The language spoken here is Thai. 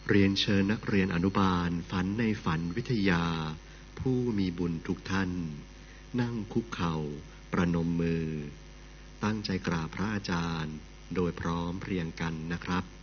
เรียนเชิญนักเรียนอนุบาลฝันในฝันวิทยาผู้มีบุญทุกท่านนั่งคุกเข่าประนมมือตั้งใจกราบพระอาจารย์โดยพร้อมเพรียงกันนะครับ